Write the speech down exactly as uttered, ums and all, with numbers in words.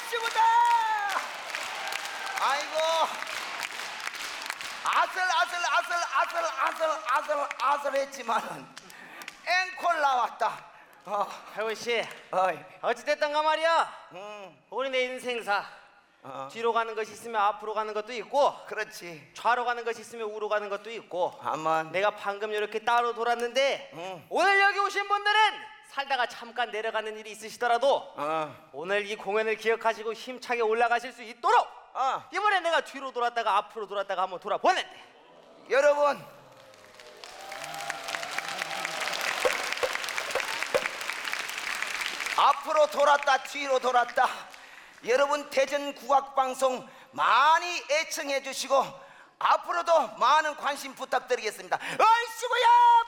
얼씨구다. 아이고, 아슬 아슬 아슬 아슬 아슬 아슬 아슬했지만은 앵콜 나왔다. 어, 혜원 씨, 어이, 어찌됐던가 말이야. 음, 우리 내 인생사 어, 뒤로 가는 것이 있으면 앞으로 가는 것도 있고 그렇지. 좌로 가는 것이 있으면 우로 가는 것도 있고 아만, 내가 방금 이렇게 따로 돌았는데 응. 오늘 여기 오신 분들은 살다가 잠깐 내려가는 일이 있으시더라도 어, 오늘 이 공연을 기억하시고 힘차게 올라가실 수 있도록 어, 이번에 내가 뒤로 돌았다가 앞으로 돌았다가 한번 돌아보냈대. 여러분. 앞으로 돌았다 뒤로 돌았다. 여러분 대전 국악방송 많이 애청해 주시고 앞으로도 많은 관심 부탁드리겠습니다. 얼씨구야.